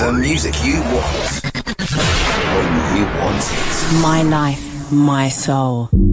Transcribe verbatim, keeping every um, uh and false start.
The music you want when you want it. My life, my soul.